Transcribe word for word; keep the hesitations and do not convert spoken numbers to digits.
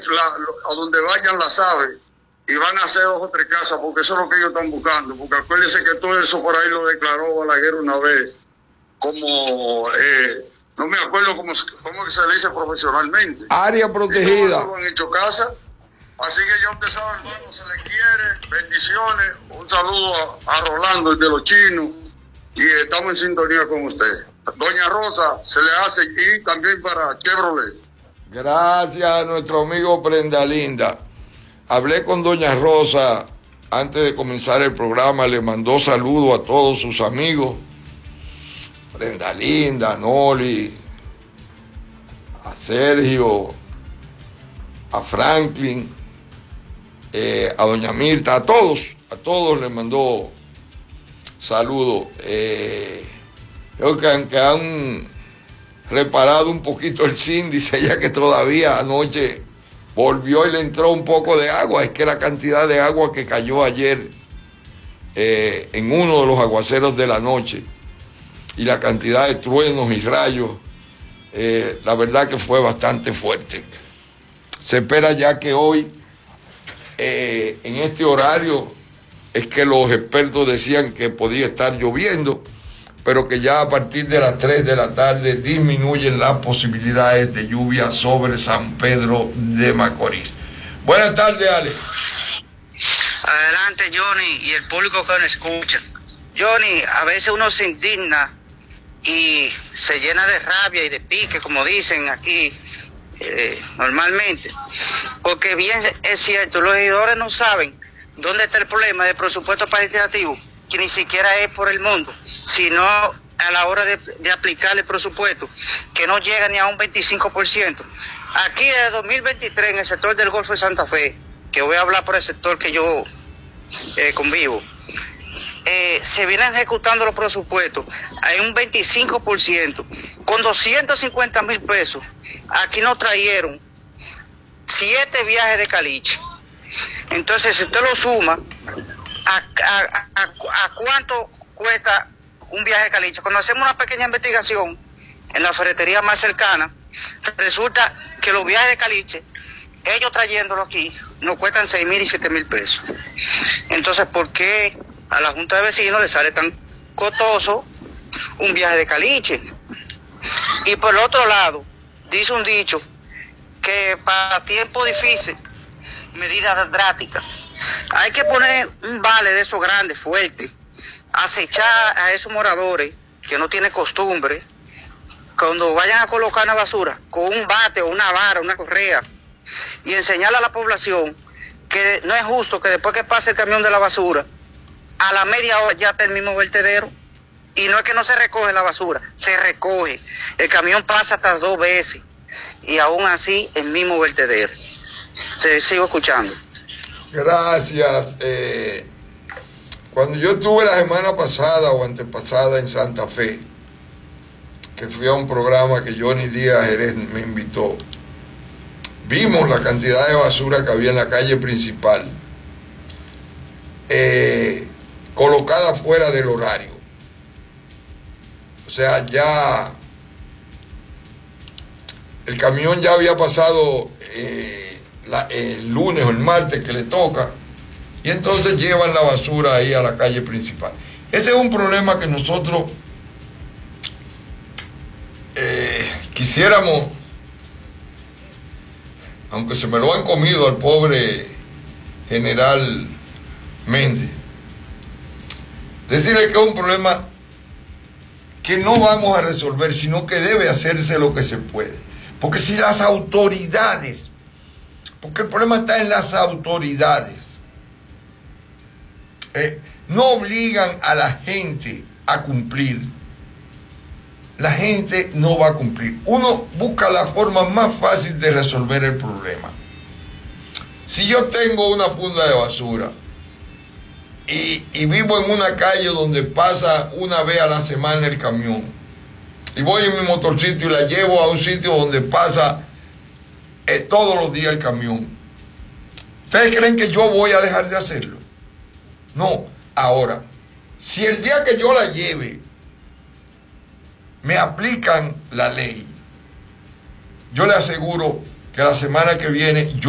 la, a donde vayan las aves y van a hacer dos o tres casas, porque eso es lo que ellos están buscando, porque acuérdense que todo eso por ahí lo declaró Balaguer una vez como, eh, no me acuerdo cómo, cómo se le dice profesionalmente. Área protegida. No han hecho casa. Así que ya usted sabe, hermano, se le quiere, bendiciones, un saludo a, a Rolando, el de los chinos, y estamos en sintonía con usted. Doña Rosa, se le hace, y también para Chevrolet. Gracias a nuestro amigo Prenda Linda. Hablé con Doña Rosa antes de comenzar el programa, le mandó saludos a todos sus amigos, Prenda Linda, a Noli, a Sergio, a Franklin, eh, a Doña Mirta, a todos, a todos les mandó saludos. Eh, creo que aunque han reparado un poquito el zinc, dice ella que todavía anoche volvió y le entró un poco de agua. Es que la cantidad de agua que cayó ayer eh, en uno de los aguaceros de la noche y la cantidad de truenos y rayos, eh, la verdad que fue bastante fuerte. Se espera ya que hoy, eh, en este horario, es que los expertos decían que podía estar lloviendo, pero que ya a partir de las tres de la tarde disminuyen las posibilidades de lluvia sobre San Pedro de Macorís. Buenas tardes, Ale. Adelante, Johnny, y el público que nos escucha. Johnny, a veces uno se indigna y se llena de rabia y de pique, como dicen aquí eh, normalmente, porque bien es cierto, los regidores no saben dónde está el problema del presupuesto participativo, que ni siquiera es por el mundo, sino a la hora de, de aplicar el presupuesto, que no llega ni a un veinticinco por ciento. Aquí en dos mil veintitrés, en el sector del Golfo de Santa Fe, que voy a hablar por el sector que yo eh, convivo, eh, se vienen ejecutando los presupuestos a un veinticinco por ciento, con doscientos cincuenta mil pesos. Aquí nos trajeron siete viajes de caliche. Entonces, si usted lo suma, ¿a, a, a, a cuánto cuesta un viaje de caliche? Cuando hacemos una pequeña investigación en la ferretería más cercana, resulta que los viajes de caliche, ellos trayéndolo aquí, nos cuestan seis mil y siete mil pesos. Entonces, ¿por qué a la Junta de Vecinos le sale tan costoso un viaje de caliche? Y por el otro lado, dice un dicho que para tiempos difíciles, medidas drásticas. Hay que poner un vale de esos grandes, fuertes, acechar a esos moradores que no tienen costumbre, cuando vayan a colocar una basura, con un bate o una vara, una correa, y enseñarle a la población que no es justo que después que pase el camión de la basura, a la media hora ya está el mismo vertedero. Y no es que no se recoge la basura, se recoge. El camión pasa hasta dos veces y aún así el mismo vertedero. Se sigo escuchando. Gracias. Eh, cuando yo estuve la semana pasada o antepasada en Santa Fe, que fui a un programa que Johnny Díaz Jerez me invitó, vimos la cantidad de basura que había en la calle principal, eh, colocada fuera del horario. O sea, ya el camión ya había pasado eh, la, el lunes o el martes que le toca, y entonces llevan la basura ahí a la calle principal. Ese es un problema que nosotros eh, quisiéramos, aunque se me lo han comido al pobre general Méndez, decirle que es un problema que no vamos a resolver, sino que debe hacerse lo que se puede. Porque si las autoridades, porque el problema está en las autoridades, eh, no obligan a la gente a cumplir, la gente no va a cumplir. Uno busca la forma más fácil de resolver el problema. Si yo tengo una funda de basura y, y vivo en una calle donde pasa una vez a la semana el camión, y voy en mi motorcito y la llevo a un sitio donde pasa eh, todos los días el camión, ¿ustedes creen que yo voy a dejar de hacerlo? No. Ahora, si el día que yo la lleve me aplican la ley, yo le aseguro que la semana que viene yo